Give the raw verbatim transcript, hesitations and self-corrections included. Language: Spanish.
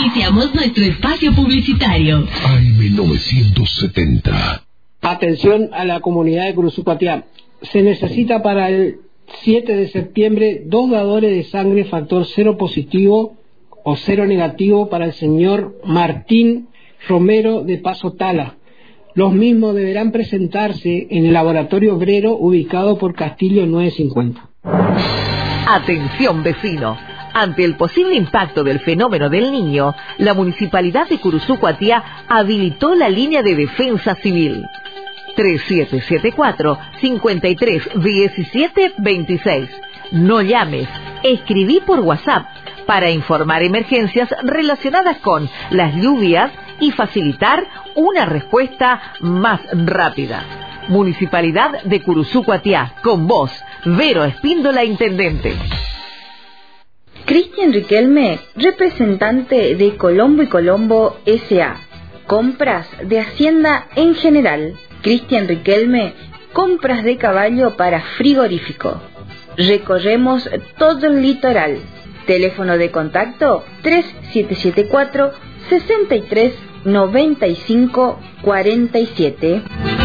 Iniciamos nuestro espacio publicitario. A M novecientos setenta. Atención a la comunidad de Curuzucuatiá. Se necesita para el siete de septiembre dos dadores de sangre factor cero positivo o cero negativo para el señor Martín Romero de Paso Tala. Los mismos deberán presentarse en el laboratorio obrero ubicado por Castillo novecientos cincuenta. Atención, vecino. Ante el posible impacto del fenómeno del Niño, la Municipalidad de Curuzucuatiá habilitó la línea de defensa civil tres siete siete cuatro, cinco tres uno siete dos seis. No llames, escribí por WhatsApp para informar emergencias relacionadas con las lluvias y facilitar una respuesta más rápida. Municipalidad de Curuzucuatiá, con vos, Vero Espíndola, Intendente. Cristian Riquelme, representante de Colombo y Colombo S A Compras de Hacienda en general. Cristian Riquelme, compras de caballo para frigorífico. Recorremos todo el litoral. Teléfono de contacto tres siete siete cuatro, sesenta y tres, noventa y cinco, cuarenta y siete.